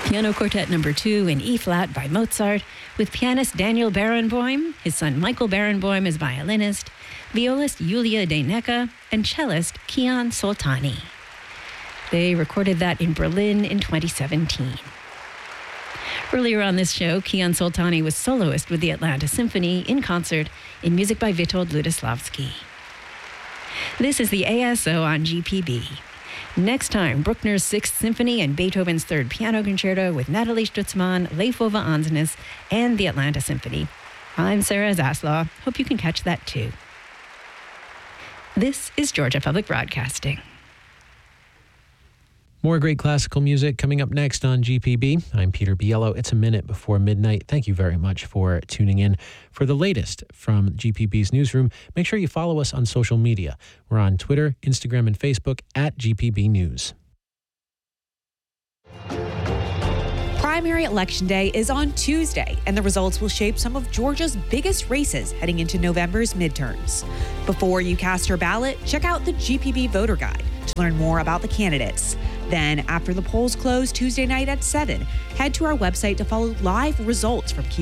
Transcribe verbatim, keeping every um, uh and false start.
Piano Quartet Number two in E-flat by Mozart, with pianist Daniel Barenboim, his son Michael Barenboim as violinist, violist Julia De Necca, and cellist Kian Soltani. They recorded that in Berlin in twenty seventeen. Earlier on this show, Kian Soltani was soloist with the Atlanta Symphony in concert in music by Witold Ludoslavski. This is the A S O on G P B. Next time, Bruckner's Sixth Symphony and Beethoven's Third Piano Concerto with Natalie Stutzmann, Leif Ove Ansnes, and the Atlanta Symphony. I'm Sarah Zaslaw. Hope you can catch that too. This is Georgia Public Broadcasting. More great classical music coming up next on G P B. I'm Peter Biello. It's a minute before midnight. Thank you very much for tuning in. For the latest from G P B's newsroom, make sure you follow us on social media. We're on Twitter, Instagram, and Facebook at G P B News. Primary Election Day is on Tuesday, and the results will shape some of Georgia's biggest races heading into November's midterms. Before you cast your ballot, check out the G P B Voter Guide to learn more about the candidates. Then, after the polls close Tuesday night at seven, head to our website to follow live results from key